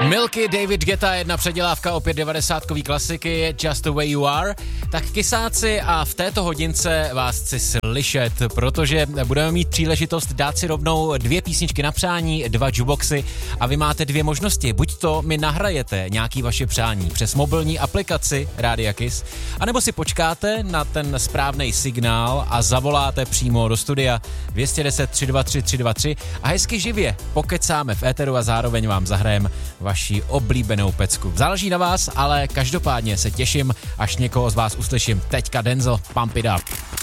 Milky, David Guetta, jedna předělávka opět 90kový klasiky Just the Way You Are. Tak kysáci, a v této hodince vás chci slyšet, protože budeme mít příležitost dát si rovnou 2 písničky na přání, 2 jukeboxy a vy máte 2 možnosti. Buď to mi nahrajete nějaký vaše přání přes mobilní aplikaci Rádia Kiss, anebo si počkáte na ten správný signál a zavoláte přímo do studia 210 323 323 a hezky živě pokecáme v éteru a zároveň vám zahrajeme vaši oblíbenou pecku. Záleží na vás, ale každopádně se těším, až někoho z vás uslyším. Teďka Denzel, Pump It Up.